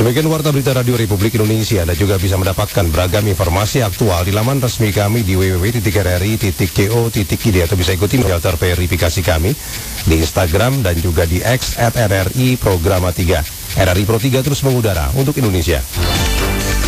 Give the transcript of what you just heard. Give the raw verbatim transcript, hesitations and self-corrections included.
Demikian Warta Berita Radio Republik Indonesia. Anda juga bisa mendapatkan beragam informasi aktual di laman resmi kami di w w w titik r r i titik co titik i d atau bisa ikuti filter verifikasi kami di Instagram dan juga di X at R R I Programa tiga. R R I Pro tiga terus mengudara untuk Indonesia.